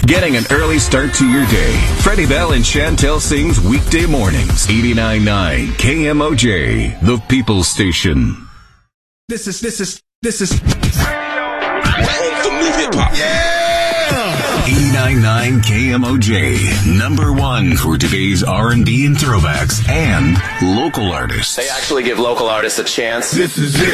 Getting an early start to your day. Freddie Bell and Chantel Sings weekday mornings. 89.9 KMOJ, the People's Station. This is. Home for new hip hop. Yeah! 89.9 KMOJ, number one for today's R&B and throwbacks and local artists. They actually give local artists a chance. This is it.